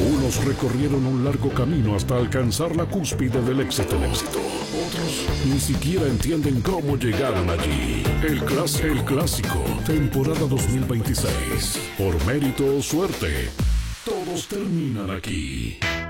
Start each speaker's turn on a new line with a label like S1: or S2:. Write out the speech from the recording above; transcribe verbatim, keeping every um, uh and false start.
S1: Unos recorrieron un largo camino hasta alcanzar la cúspide del éxito. Otros ni siquiera entienden cómo llegaron allí. El, clas el Clásico, temporada dos mil veintiséis. Por mérito o suerte, todos terminan aquí.